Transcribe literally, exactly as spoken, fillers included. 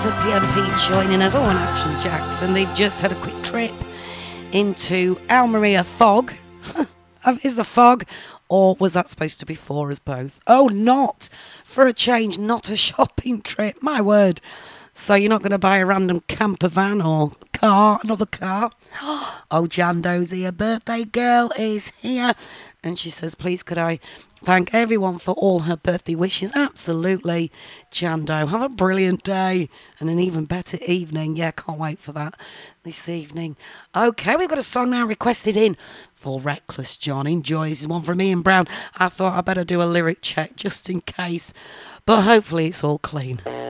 Santa P M P joining us. Oh, and Action Jackson. They've just had a quick trip into Almeria Fog. Is the fog, or was that supposed to be for us both? Oh, not for a change, not a shopping trip. My word. So you're not going to buy a random camper van or car, another car? Oh, Jando's here. Birthday girl is here. And she says, please could I thank everyone for all her birthday wishes? Absolutely, Jando. Have a brilliant day and an even better evening. Yeah, can't wait for that this evening. Okay, we've got a song now requested in for Reckless John. Enjoy. This is one from Ian Brown. I thought I'd better do a lyric check just in case, but hopefully it's all clean.